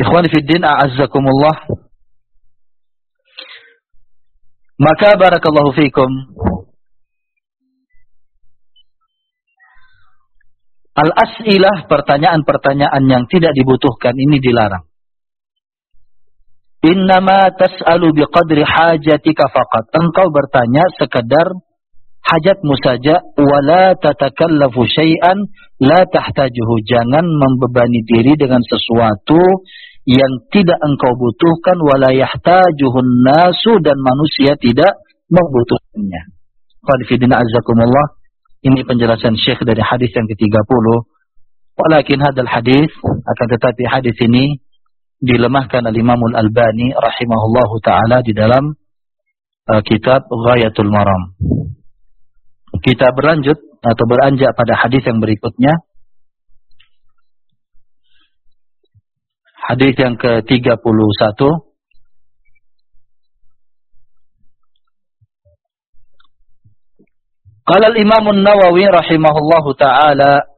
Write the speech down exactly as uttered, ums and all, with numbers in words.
Ikhwani fi din, a'azzakumullah. Maka barakallahu fikum, al-as'ilah, pertanyaan-pertanyaan yang tidak dibutuhkan ini dilarang. Innama tas'alu biqadri hajatika faqat. Engkau bertanya sekadar hajatmu saja. Wala tatakallafu syai'an la tahtajuhu. Jangan membebani diri dengan sesuatu yang tidak engkau butuhkan. Wala yahtajuhun nasu, dan manusia tidak membutuhkannya. Qadifidina azzakumullah. Ini penjelasan Syekh dari hadis yang ke tiga puluh. Walakin hadal hadis, akan tetapi hadis ini dilemahkan al-Imam al-Albani rahimahullahu ta'ala di dalam uh, kitab Ghayatul Maram. Kita berlanjut atau beranjak pada hadis yang berikutnya. Hadis yang ke tiga puluh satu. Qala al-Imam an-Nawawi rahimahullahu ta'ala,